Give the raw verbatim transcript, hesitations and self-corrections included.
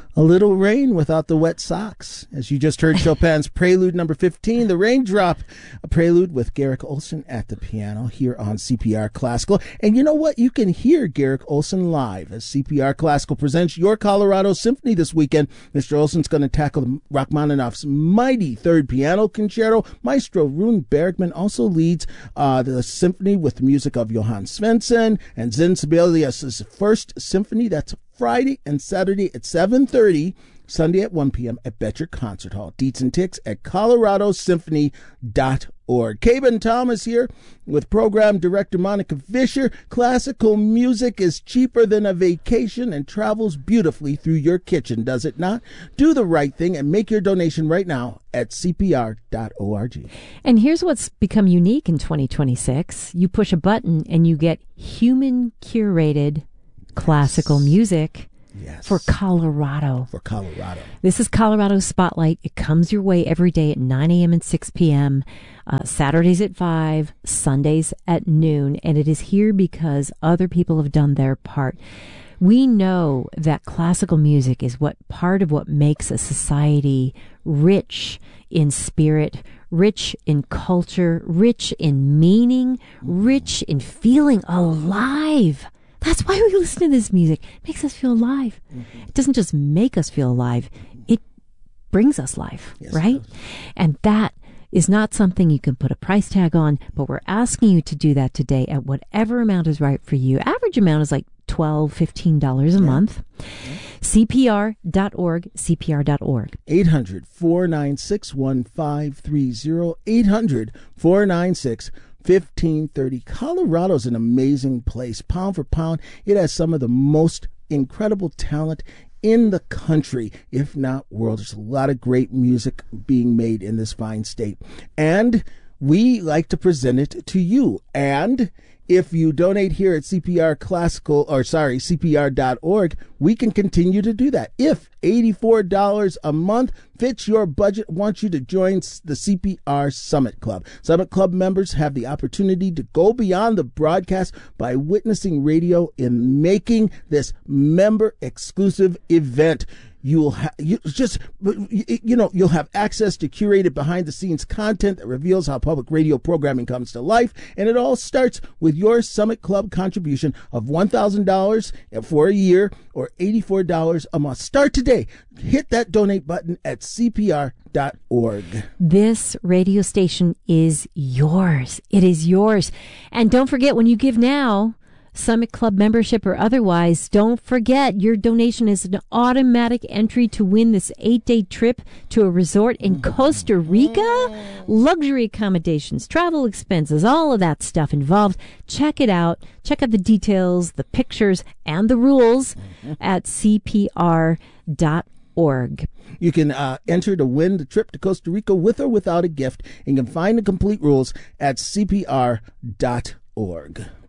A little rain without the wet socks. As you just heard Chopin's Prelude number fifteen, The Raindrop, a prelude with Garrick Olson at the piano here on C P R Classical. And you know what? You can hear Garrick Olson live as C P R Classical presents Your Colorado Symphony this weekend. Mister Olson's going to tackle Rachmaninoff's mighty third piano concerto. Maestro Rune Bergman also leads uh, the symphony with the music of Johann Svensson and Zin Sibelius' first symphony. That's Friday and Saturday at seven thirty, Sunday at one p.m. at Betcher Concert Hall. Deets and ticks at colorado symphony dot org. Caben Thomas here with program director Monica Fisher. Classical music is cheaper than a vacation and travels beautifully through your kitchen, does it not? Do the right thing and make your donation right now at c p r dot org. And here's what's become unique in twenty twenty-six. You push a button and you get human curated classical music Yes. for Colorado. For Colorado. This is Colorado Spotlight. It comes your way every day at nine a.m. and six p.m., uh, Saturdays at five, Sundays at noon, and it is here because other people have done their part. We know that classical music is what part of what makes a society rich in spirit, rich in culture, rich in meaning, rich in feeling alive. That's why we listen to this music. It makes us feel alive. Mm-hmm. It doesn't just make us feel alive. It brings us life, yes, right? And that is not something you can put a price tag on, but we're asking you to do that today at whatever amount is right for you. Average amount is like twelve dollars, fifteen dollars a yeah. month. Yeah. C P R dot org, C P R dot org. eight hundred, four nine six, one five three zero, eight hundred, four nine six, fifteen thirty. Colorado's an amazing place. Pound for pound, it has some of the most incredible talent in the country, if not world. There's a lot of great music being made in this fine state. And we like to present it to you. And if you donate here at C P R Classical, or sorry, C P R dot org, we can continue to do that. If eighty-four dollars a month fits your budget, I want you to join the C P R Summit Club. Summit Club members have the opportunity to go beyond the broadcast by witnessing radio in making this member-exclusive event. You'll ha- you just, you know, you'll have access to curated behind-the-scenes content that reveals how public radio programming comes to life, and it all starts with your Summit Club contribution of one thousand dollars for a year or eighty-four dollars a month. Start today. Hit that donate button at C P R dot org. This radio station is yours. It is yours. And don't forget, when you give now, Summit Club membership or otherwise, don't forget your donation is an automatic entry to win this eight-day trip to a resort in Costa Rica. Luxury accommodations, travel expenses, all of that stuff involved. Check it out. Check out the details, the pictures, and the rules at C P R dot org. You can uh, enter to win the trip to Costa Rica with or without a gift, and you can find the complete rules at C P R dot org.